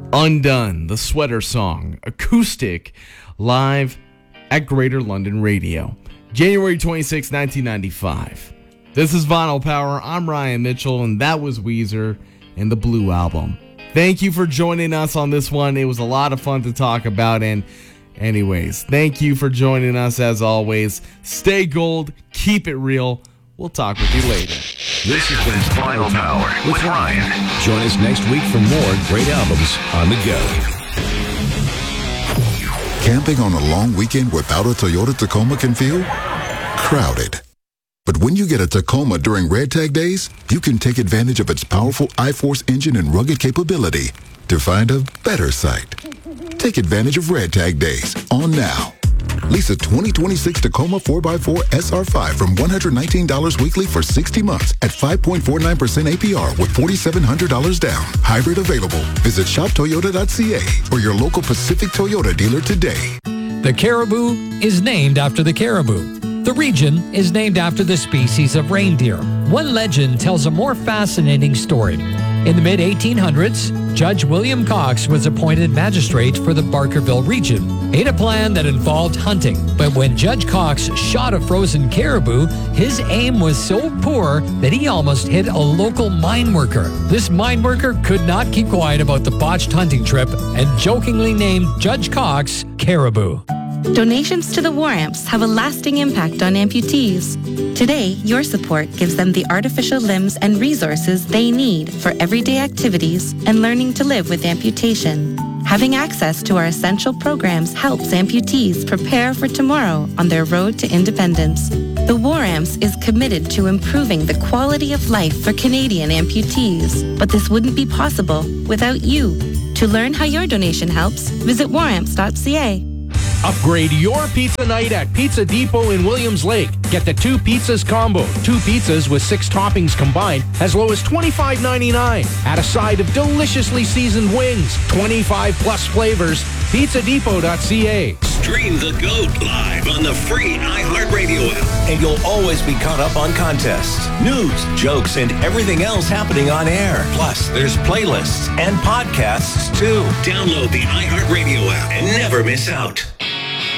Undone, the Sweater Song, acoustic, live at Greater London Radio, January 26, 1995. This is Vinyl Power. I'm Ryan Mitchell, and that was Weezer and the Blue Album. Thank you for joining us on this one. It was a lot of fun to talk about, and anyways, thank you for joining us as always. Stay gold, keep it real. We'll talk with you later. This has been Vinyl Power with Ryan. Join us next week for more great albums on the go. Camping on a long weekend without a Toyota Tacoma can feel crowded. But when you get a Tacoma during Red Tag Days, you can take advantage of its powerful iForce engine and rugged capability to find a better site. Take advantage of Red Tag Days on now. Lease a 2026 Tacoma 4x4 SR5 from $119 weekly for 60 months at 5.49% APR with $4,700 down. Hybrid available. Visit shoptoyota.ca or your local Pacific Toyota dealer today. The Caribou is named after the caribou. The region is named after the species of reindeer. One legend tells a more fascinating story. In the mid-1800s, Judge William Cox was appointed magistrate for the Barkerville region. He had a plan that involved hunting, but when Judge Cox shot a frozen caribou, his aim was so poor that he almost hit a local mine worker. This mine worker could not keep quiet about the botched hunting trip and jokingly named Judge Cox Caribou. Donations to the War Amps have a lasting impact on amputees. Today, your support gives them the artificial limbs and resources they need for everyday activities and learning to live with amputation. Having access to our essential programs helps amputees prepare for tomorrow on their road to independence. The War Amps is committed to improving the quality of life for Canadian amputees, but this wouldn't be possible without you. To learn how your donation helps, visit waramps.ca. Upgrade your pizza night at Pizza Depot in Williams Lake. Get the 2 pizzas combo. 2 pizzas with 6 toppings combined as low as $25.99. Add a side of deliciously seasoned wings. 25 plus flavors. PizzaDepot.ca. Stream The GOAT live on the free iHeartRadio app. And you'll always be caught up on contests, news, jokes, and everything else happening on air. Plus, there's playlists and podcasts, too. Download the iHeartRadio app and never miss out.